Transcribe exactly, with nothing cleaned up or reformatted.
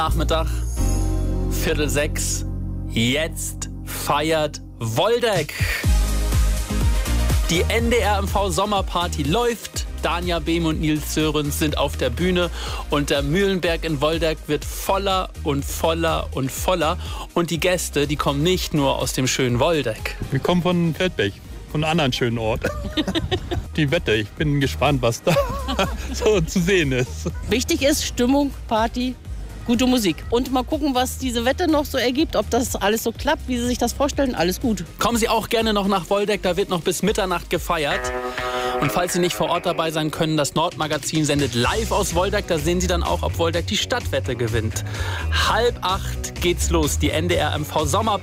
Nachmittag, Viertel sechs, jetzt feiert Woldeck. Die N D R M V Sommerparty läuft. Dania Behm und Nils Sörensen sind auf der Bühne und der Mühlenberg in Woldeck wird voller und voller und voller. Und die Gäste, die kommen nicht nur aus dem schönen Woldeck. Wir kommen von Feldberg, von einem anderen schönen Ort. Die Wette, ich bin gespannt, was da so zu sehen ist. Wichtig ist Stimmung, Party, gute Musik. Und mal gucken, was diese Wette noch so ergibt, ob das alles so klappt, wie Sie sich das vorstellen. Alles gut. Kommen Sie auch gerne noch nach Woldeck, da wird noch bis Mitternacht gefeiert. Und falls Sie nicht vor Ort dabei sein können, das Nordmagazin sendet live aus Woldeck. Da sehen Sie dann auch, ob Woldeck die Stadtwette gewinnt. Halb acht geht's los, die N D R M V Sommerparty.